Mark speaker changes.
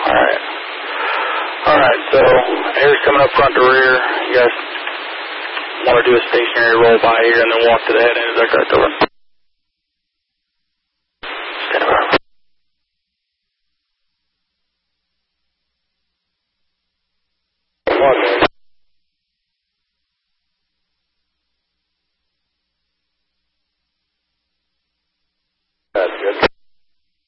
Speaker 1: Alright. Alright, so air's coming up front to rear. You guys want to do a stationary roll by here and then walk to the head end. Is that correct? Over. Stand by. One minute.